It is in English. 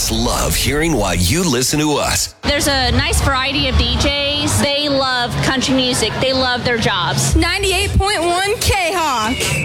just love hearing why you listen to us. There's a nice variety of DJs. They love country music. They love their jobs. 98.1 K-Hawk.